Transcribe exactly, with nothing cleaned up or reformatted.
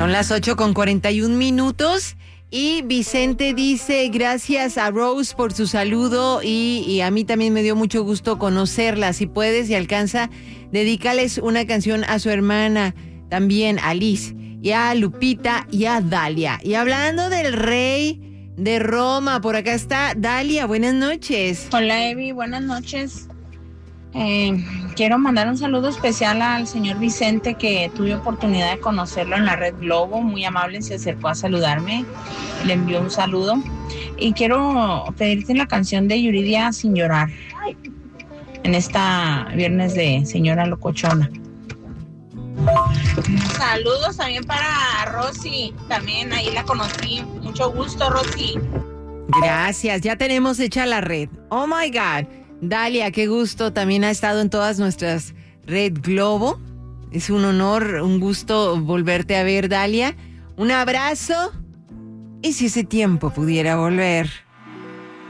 Son las ocho con cuarenta y un minutos y Vicente dice gracias a Rose por su saludo y, y a mí también me dio mucho gusto conocerla. Si puedes y alcanza, dedícales una canción a su hermana, también a Liz, y a Lupita y a Dalia. Y hablando del rey de Roma, por acá está Dalia, buenas noches. Hola Evi, buenas noches. Eh, quiero mandar un saludo especial al señor Vicente, que tuve oportunidad de conocerlo en la Red Globo, muy amable, se acercó a saludarme, le envió un saludo y quiero pedirte la canción de Yuridia, Sin Llorar, en esta viernes de Señora Locochona. Saludos también para Rosy, también ahí la conocí, mucho gusto Rosy. Gracias, ya tenemos hecha la red. Oh my God. Dalia, qué gusto, también ha estado en todas nuestras Red Globo. Es un honor, un gusto volverte a ver, Dalia. Un abrazo. Y si ese tiempo pudiera volver.